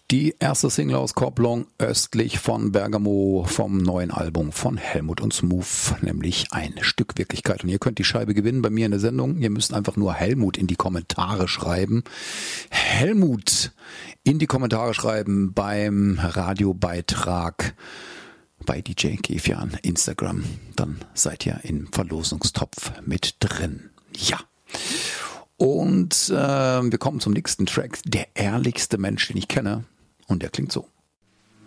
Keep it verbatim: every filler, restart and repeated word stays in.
Die erste Single-Auskopplung östlich von Bergamo vom neuen Album von Helmut und Smooth, nämlich ein Stück Wirklichkeit. Und ihr könnt die Scheibe gewinnen bei mir in der Sendung. Ihr müsst einfach nur Helmut in die Kommentare schreiben. Helmut in die Kommentare schreiben beim Radiobeitrag bei D J Kefian Instagram. Dann seid ihr im Verlosungstopf mit drin. Ja. Und äh, wir kommen zum nächsten Track. Der ehrlichste Mensch, den ich kenne. Und der klingt so.